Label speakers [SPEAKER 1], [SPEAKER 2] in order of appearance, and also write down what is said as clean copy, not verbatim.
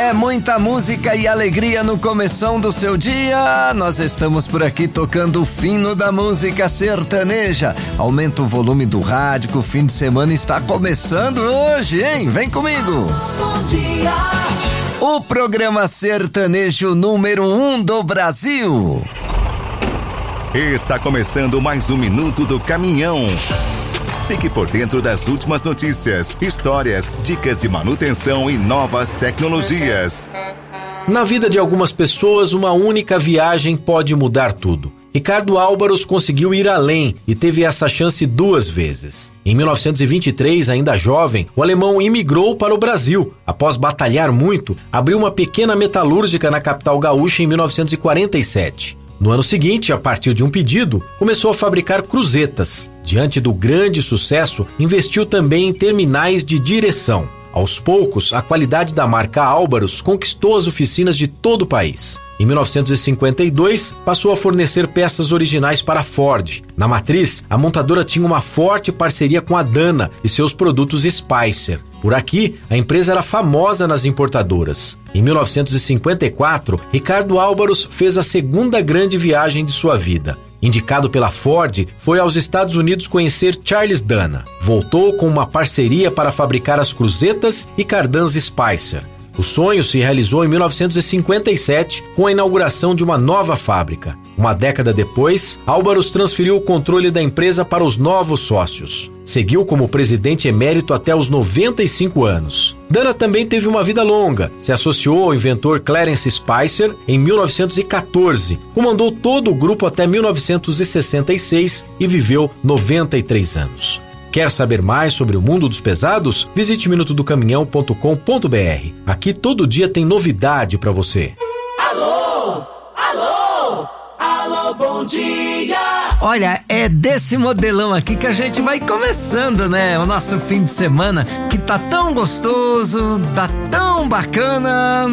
[SPEAKER 1] Muita música e alegria no começão do seu dia. Nós estamos por aqui tocando o fino da música sertaneja. Aumenta o volume do rádio, que o fim de semana está começando hoje, hein? Vem comigo.
[SPEAKER 2] Bom dia.
[SPEAKER 1] O programa sertanejo número 1 do Brasil.
[SPEAKER 3] Está começando mais um Minuto do Caminhão. Fique por dentro das últimas notícias, histórias, dicas de manutenção e novas tecnologias.
[SPEAKER 4] Na vida de algumas pessoas, uma única viagem pode mudar tudo. Ricardo Álvaros conseguiu ir além e teve essa chance 2 vezes. Em 1923, ainda jovem, o alemão imigrou para o Brasil. Após batalhar muito, abriu uma pequena metalúrgica na capital gaúcha em 1947. No ano seguinte, a partir de um pedido, começou a fabricar cruzetas. Diante do grande sucesso, investiu também em terminais de direção. Aos poucos, a qualidade da marca Álvaros conquistou as oficinas de todo o país. Em 1952, passou a fornecer peças originais para a Ford. Na matriz, a montadora tinha uma forte parceria com a Dana e seus produtos Spicer. Por aqui, a empresa era famosa nas importadoras. Em 1954, Ricardo Álvaros fez a segunda grande viagem de sua vida. Indicado pela Ford, foi aos Estados Unidos conhecer Charles Dana. Voltou com uma parceria para fabricar as cruzetas e cardãs Spicer. O sonho se realizou em 1957 com a inauguração de uma nova fábrica. Uma década depois, Álvaros transferiu o controle da empresa para os novos sócios. Seguiu como presidente emérito até os 95 anos. Dana também teve uma vida longa. Se associou ao inventor Clarence Spicer em 1914. Comandou todo o grupo até 1966 e viveu 93 anos. Quer saber mais sobre o mundo dos pesados? Visite minutodocaminhão.com.br. Aqui todo dia tem novidade para você.
[SPEAKER 2] Alô, alô, alô, bom dia.
[SPEAKER 1] Olha, é desse modelão aqui que a gente vai começando, né? O nosso fim de semana, que tá tão gostoso, tá tão bacana.